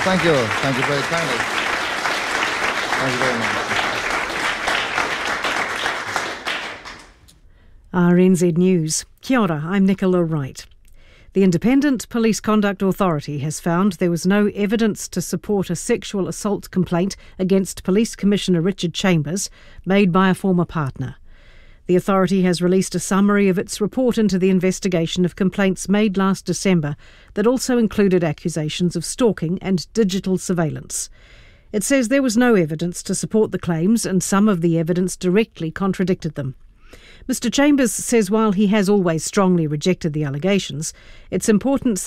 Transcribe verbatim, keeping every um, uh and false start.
Thank you. Thank you very kindly. Thank you very much. R N Z News. Kia ora, I'm Nicola Wright. The Independent Police Conduct Authority has found there was no evidence to support a sexual assault complaint against Police Commissioner Richard Chambers made by a former partner. The authority has released a summary of its report into the investigation of complaints made last December that also included accusations of stalking and digital surveillance. It says there was no evidence to support the claims and some of the evidence directly contradicted them. Mister Chambers says while he has always strongly rejected the allegations, it's important